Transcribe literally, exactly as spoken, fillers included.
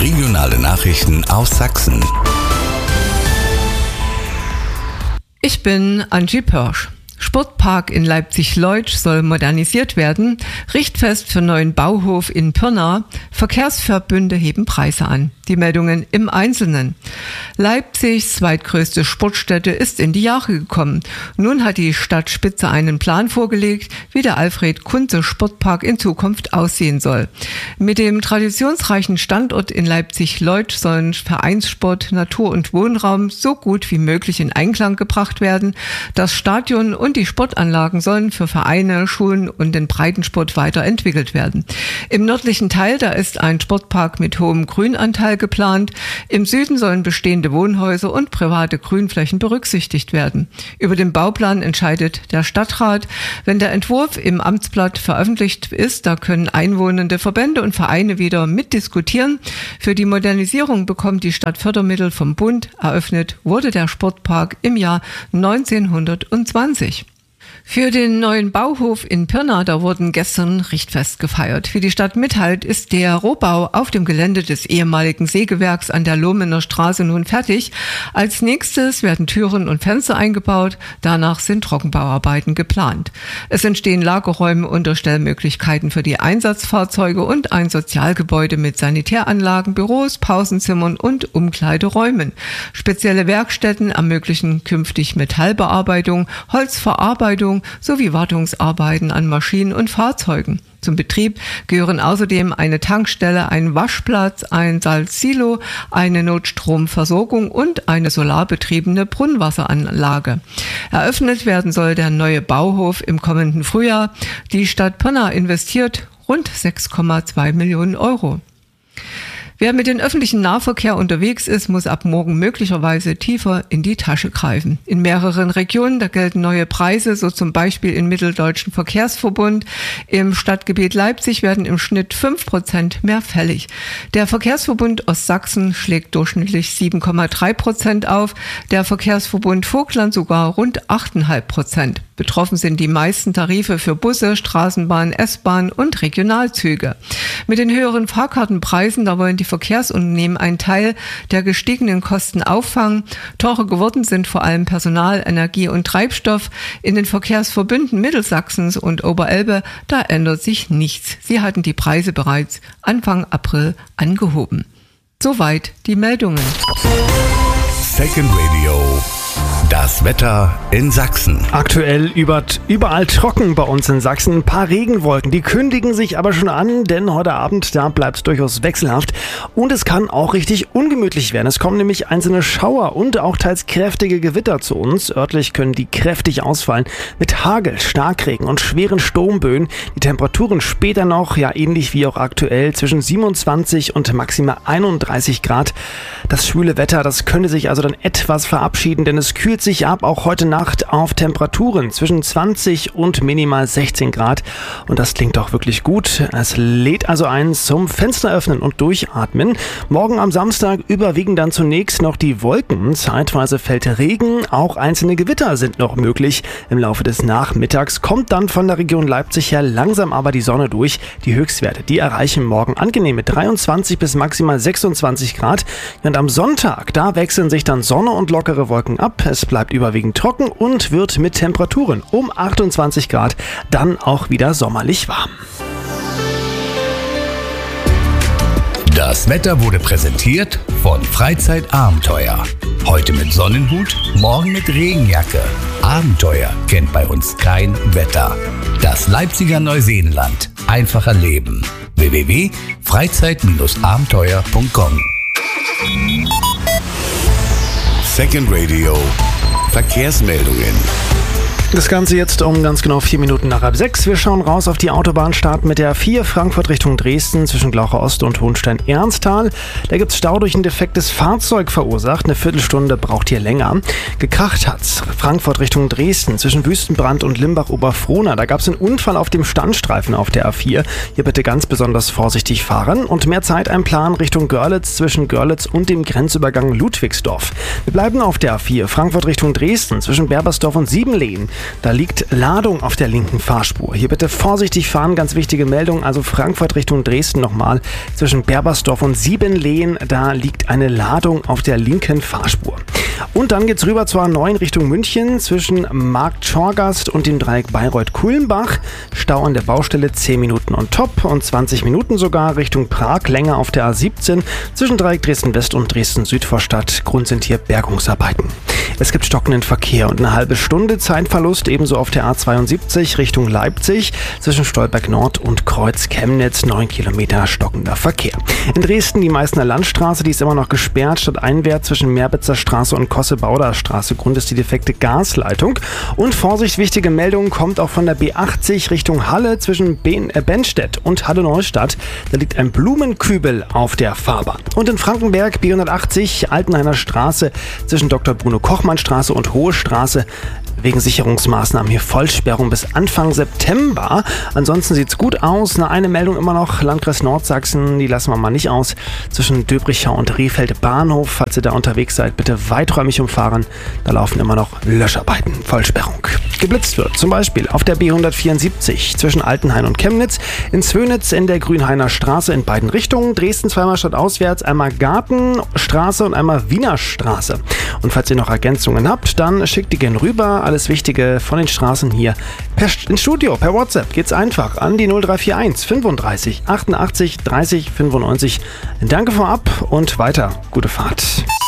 Regionale Nachrichten aus Sachsen. Ich bin Angie Pörsch. Sportpark in Leipzig-Leutsch soll modernisiert werden. Richtfest für neuen Bauhof in Pirna. Verkehrsverbünde heben Preise an. Die Meldungen im Einzelnen. Leipzigs zweitgrößte Sportstätte ist in die Jahre gekommen. Nun hat die Stadtspitze einen Plan vorgelegt, wie der Alfred-Kunze-Sportpark in Zukunft aussehen soll. Mit dem traditionsreichen Standort in Leipzig-Leutsch sollen Vereinssport, Natur- und Wohnraum so gut wie möglich in Einklang gebracht werden. Das Stadion und die Sportanlagen sollen für Vereine, Schulen und den Breitensport weiterentwickelt werden. Im nördlichen Teil, da ist ein Sportpark mit hohem Grünanteil geplant. Im Süden sollen bestehende Wohnhäuser und private Grünflächen berücksichtigt werden. Über den Bauplan entscheidet der Stadtrat. Wenn der Entwurf im Amtsblatt veröffentlicht ist, da können einwohnende Verbände und Vereine wieder mitdiskutieren. Für die Modernisierung bekommt die Stadt Fördermittel vom Bund. Eröffnet wurde der Sportpark im Jahr neunzehnhundertzwanzig. Für den neuen Bauhof in Pirna, da wurden gestern Richtfest gefeiert. Für die Stadt Mitthalt ist der Rohbau auf dem Gelände des ehemaligen Sägewerks an der Lohmener Straße nun fertig. Als nächstes werden Türen und Fenster eingebaut. Danach sind Trockenbauarbeiten geplant. Es entstehen Lagerräume, Unterstellmöglichkeiten für die Einsatzfahrzeuge und ein Sozialgebäude mit Sanitäranlagen, Büros, Pausenzimmern und Umkleideräumen. Spezielle Werkstätten ermöglichen künftig Metallbearbeitung, Holzverarbeitung sowie Wartungsarbeiten an Maschinen und Fahrzeugen. Zum Betrieb gehören außerdem eine Tankstelle, ein Waschplatz, ein Salzsilo, eine Notstromversorgung und eine solarbetriebene Brunnenwasseranlage. Eröffnet werden soll der neue Bauhof im kommenden Frühjahr. Die Stadt Pirna investiert rund sechs Komma zwei Millionen Euro. Wer mit dem öffentlichen Nahverkehr unterwegs ist, muss ab morgen möglicherweise tiefer in die Tasche greifen. In mehreren Regionen, da gelten neue Preise, so zum Beispiel im Mitteldeutschen Verkehrsverbund. Im Stadtgebiet Leipzig werden im Schnitt fünf Prozent mehr fällig. Der Verkehrsverbund Ostsachsen schlägt durchschnittlich sieben Komma drei Prozent auf, der Verkehrsverbund Vogtland sogar rund acht Komma fünf Prozent. Betroffen sind die meisten Tarife für Busse, Straßenbahn, S-Bahn und Regionalzüge. Mit den höheren Fahrkartenpreisen, da wollen die Verkehrsunternehmen einen Teil der gestiegenen Kosten auffangen. Teurer geworden sind vor allem Personal, Energie und Treibstoff. In den Verkehrsverbünden Mittelsachsens und Oberelbe, da ändert sich nichts. Sie hatten die Preise bereits Anfang April angehoben. Soweit die Meldungen. Second Radio. Das Wetter in Sachsen. Aktuell über, überall trocken bei uns in Sachsen. Ein paar Regenwolken, die kündigen sich aber schon an, denn heute Abend, da bleibt es durchaus wechselhaft. Und es kann auch richtig ungemütlich werden. Es kommen nämlich einzelne Schauer und auch teils kräftige Gewitter zu uns. Örtlich können die kräftig ausfallen mit Hagel, Starkregen und schweren Sturmböen. Die Temperaturen später noch, ja ähnlich wie auch aktuell, zwischen siebenundzwanzig und maximal einunddreißig Grad. Das schwüle Wetter, das könnte sich also dann etwas verabschieden, denn es kühlt sich ab, auch heute Nacht auf Temperaturen zwischen zwanzig und minimal sechzehn Grad. Und das klingt doch wirklich gut. Es lädt also ein zum Fenster öffnen und durchatmen. Morgen am Samstag überwiegen dann zunächst noch die Wolken. Zeitweise fällt Regen, auch einzelne Gewitter sind noch möglich. Im Laufe des Nachmittags kommt dann von der Region Leipzig her langsam aber die Sonne durch. Die Höchstwerte, die erreichen morgen angenehme dreiundzwanzig bis maximal sechsundzwanzig Grad. Und am Sonntag, da wechseln sich dann Sonne und lockere Wolken ab. Es bleibt überwiegend trocken und wird mit Temperaturen um achtundzwanzig Grad dann auch wieder sommerlich warm. Das Wetter wurde präsentiert von Freizeitabenteuer. Heute mit Sonnenhut, morgen mit Regenjacke. Abenteuer kennt bei uns kein Wetter. Das Leipziger Neuseenland. Einfacher Leben. w w w punkt freizeit abenteuer punkt com Second Radio. Verkehrsmeldungen. Das Ganze jetzt um ganz genau vier Minuten nach halb sechs. Wir schauen raus auf die Autobahn, starten mit der A vier Frankfurt Richtung Dresden zwischen Glaucher Ost und Hohenstein-Ernsthal. Da gibt es Stau durch ein defektes Fahrzeug verursacht. Eine Viertelstunde braucht hier länger. Gekracht hat's Frankfurt Richtung Dresden zwischen Wüstenbrand und Limbach-Oberfrohna. Da gab es einen Unfall auf dem Standstreifen auf der A vier. Hier bitte ganz besonders vorsichtig fahren und mehr Zeit einplanen Richtung Görlitz zwischen Görlitz und dem Grenzübergang Ludwigsdorf. Wir bleiben auf der A vier Frankfurt Richtung Dresden zwischen Berbersdorf und Siebenlehen. Da liegt Ladung auf der linken Fahrspur. Hier bitte vorsichtig fahren, ganz wichtige Meldung. Also Frankfurt Richtung Dresden nochmal. Zwischen Berbersdorf und Siebenlehen, da liegt eine Ladung auf der linken Fahrspur. Und dann geht's rüber zur A neun Richtung München zwischen Markt-Schorgast und dem Dreieck Bayreuth-Kulmbach. Stau an der Baustelle zehn Minuten on top und zwanzig Minuten sogar Richtung Prag. Länger auf der A siebzehn zwischen Dreieck Dresden-West und Dresden-Südvorstadt. Grund sind hier Bergungsarbeiten. Es gibt stockenden Verkehr und eine halbe Stunde Zeitverlust ebenso auf der A zweiundsiebzig Richtung Leipzig zwischen Stolberg Nord und Kreuz Chemnitz. neun Kilometer stockender Verkehr. In Dresden die Meißner Landstraße, die ist immer noch gesperrt. Stadteinwärts zwischen Merbitzer Straße und Kosse-Bauder Straße. Grund ist die defekte Gasleitung. Und Vorsicht, wichtige Meldung kommt auch von der B achtzig Richtung Halle zwischen Ben- äh, Benstedt und Halle-Neustadt. Da liegt ein Blumenkübel auf der Fahrbahn. Und in Frankenberg B hundertachtzig Altenhainer Straße zwischen Doktor Bruno Kochmann Straße und Hohe Straße. Wegen Sicherungsmaßnahmen hier Vollsperrung bis Anfang September. Ansonsten sieht's gut aus. Eine, eine Meldung immer noch, Landkreis Nordsachsen, die lassen wir mal nicht aus. Zwischen Döbrichau und Rehfeld Bahnhof, falls ihr da unterwegs seid, bitte weiträumig umfahren. Da laufen immer noch Löscharbeiten, Vollsperrung. Geblitzt wird zum Beispiel auf der B hundertvierundsiebzig zwischen Altenhain und Chemnitz, in Zwönitz in der Grünhainer Straße in beiden Richtungen, Dresden zweimal stadtauswärts, einmal Gartenstraße und einmal Wiener Straße. Und falls ihr noch Ergänzungen habt, dann schickt die gerne rüber. Alles Wichtige von den Straßen hier per, ins Studio, per WhatsApp geht's einfach an die null drei vier eins fünfunddreißig achtundachtzig dreißig fünfundneunzig. Danke vorab und weiter. Gute Fahrt.